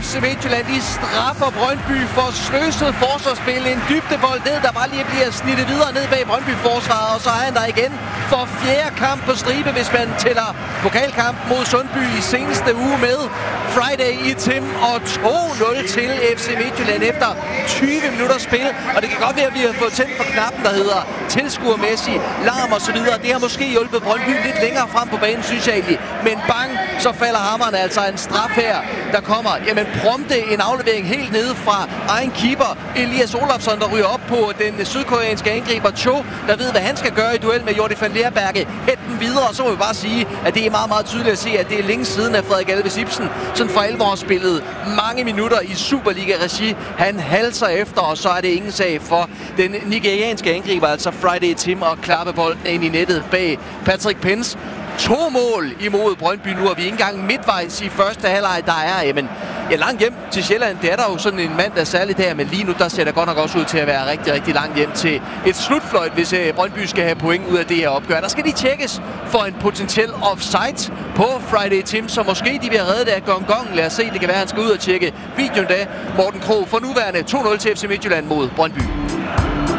FC Midtjylland, de straffer Brøndby for sløset forsvarsspil. En dybdebold ned, der bare lige bliver snittet videre ned bag Brøndby-forsvaret, og så er han der igen for fjerde kamp på stribe, hvis man tæller pokalkamp mod Sundby i seneste uge med. Friday i Tim og 2-0 til FC Midtjylland efter 20 minutter spil. Og det kan godt være, at vi har fået tændt på knappen, der hedder tilskuermæssig, larm og så videre. Det har måske hjulpet Brøndby lidt længere frem på banen, synes jeg egentlig. Men bang, så falder hammeren, altså en straf her, der kommer. Jamen prompte en aflevering helt nede fra egen keeper, Elias Olafsson, der ryger op på den sydkoreanske angriber Cho, der ved, hvad han skal gøre i duel med Jordi van Leerberge. Hæt den videre, og så må vi bare sige, at det er meget, meget tydeligt at se, at det er længe siden, at Frederik Alves Ibsen sådan for alvor har spillet mange minutter i Superliga-regi. Han halser efter, og så er det ingen sag for den nigerianske angriber, altså Friday Tim, og klappe bolden ind i nettet bag Patrick Pence. 2 mål imod Brøndby nu, og vi er ikke engang midtvejs i første halvleg. Der er, langt hjem til Sjælland. Det er der jo sådan en mand, der er særligt her, men lige nu, der ser det godt nok også ud til at være rigtig, rigtig langt hjem til et slutfløjt, hvis Brøndby skal have point ud af det her opgør. Der skal de tjekkes for en potentiel offside på Friday Tim, så måske de bliver reddet af Gong. Lad os se, det kan være, at han skal ud og tjekke videoen da. Morten Krog for nuværende 2-0 til FC Midtjylland mod Brøndby.